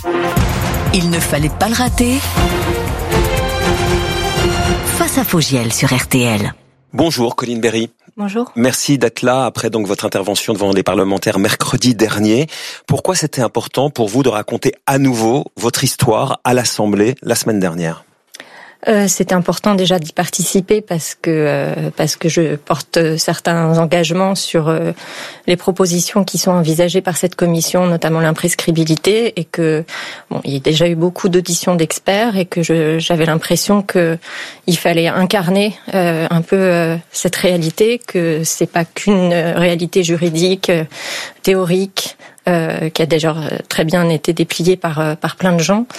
Il ne fallait pas le rater. Face à Fogiel sur RTL. Bonjour Colline Berry. Bonjour. Merci d'être là après donc votre intervention devant les parlementaires mercredi dernier. Pourquoi c'était important pour vous de raconter à nouveau votre histoire à l'Assemblée la semaine dernière ? C'est important déjà d'y participer parce que je porte certains engagements sur les propositions qui sont envisagées par cette commission, notamment l'imprescriptibilité, et que il y a déjà eu beaucoup d'auditions d'experts et que j'avais l'impression que il fallait incarner un peu cette réalité, que c'est pas qu'une réalité juridique théorique qui a déjà très bien été dépliée par plein de gens.